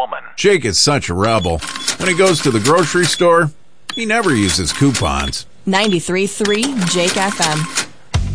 woman. Jake is such a rebel. When he goes to the grocery store, he never uses coupons. 93.3 Jake FM.